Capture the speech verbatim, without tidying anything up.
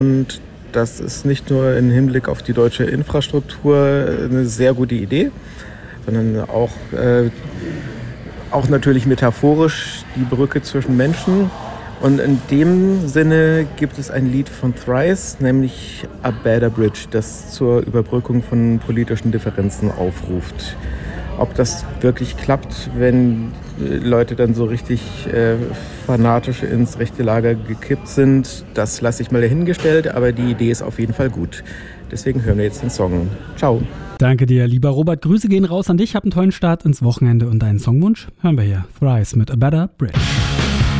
Und das ist nicht nur im Hinblick auf die deutsche Infrastruktur eine sehr gute Idee, sondern auch, äh, auch natürlich metaphorisch die Brücke zwischen Menschen. Und in dem Sinne gibt es ein Lied von Thrice, nämlich A Better Bridge, das zur Überbrückung von politischen Differenzen aufruft. Ob das wirklich klappt, wenn Leute dann so richtig äh, fanatisch ins rechte Lager gekippt sind, das lasse ich mal dahingestellt, aber die Idee ist auf jeden Fall gut. Deswegen hören wir jetzt den Song. Ciao. Danke dir, lieber Robert. Grüße gehen raus an dich. Hab einen tollen Start ins Wochenende und deinen Songwunsch hören wir hier. Thrice mit A Better Bridge.